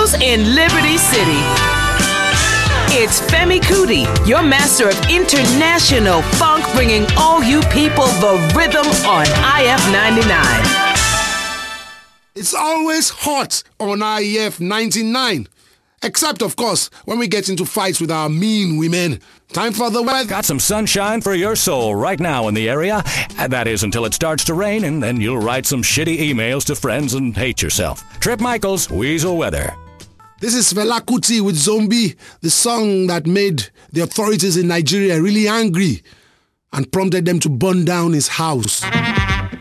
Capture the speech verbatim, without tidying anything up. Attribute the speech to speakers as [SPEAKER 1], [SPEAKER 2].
[SPEAKER 1] Michaels in Liberty City. It's Femi Kuti, your master of international funk, bringing all you people the rhythm on I F ninety-nine.
[SPEAKER 2] It's always hot on I F ninety-nine. Except, of course, when we get into fights with our mean women. Time for the weather.
[SPEAKER 3] Got some sunshine for your soul right now in the area. That is until it starts to rain, and then you'll write some shitty emails to friends and hate yourself. Trip Michaels, Weasel Weather.
[SPEAKER 2] This is Fela Kuti with Zombie, the song that made the authorities in Nigeria really angry and prompted them to burn down his house.